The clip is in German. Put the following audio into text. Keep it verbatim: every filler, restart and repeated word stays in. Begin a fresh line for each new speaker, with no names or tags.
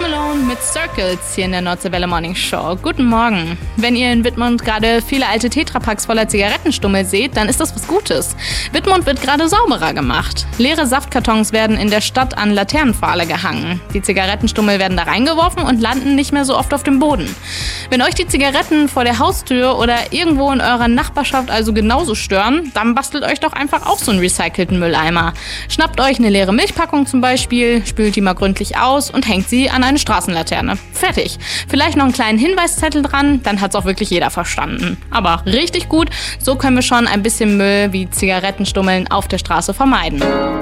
Alone mit Circles hier in der Nordseewelle Morning Show. Guten Morgen. Wenn ihr in Wittmund gerade viele alte Tetrapacks voller Zigarettenstummel seht, dann ist das was Gutes. Wittmund wird gerade sauberer gemacht. Leere Saftkartons werden in der Stadt an Laternenpfahle gehangen. Die Zigarettenstummel werden da reingeworfen und landen nicht mehr so oft auf dem Boden. Wenn euch die Zigaretten vor der Haustür oder irgendwo in eurer Nachbarschaft also genauso stören, dann bastelt euch doch einfach auch so einen recycelten Mülleimer. Schnappt euch eine leere Milchpackung zum Beispiel, spült die mal gründlich aus und hängt sie an eine Straßenlaterne. Fertig. Vielleicht noch einen kleinen Hinweiszettel dran, dann hat's auch wirklich jeder verstanden. Aber richtig gut, so können wir schon ein bisschen Müll wie Zigarettenstummeln auf der Straße vermeiden.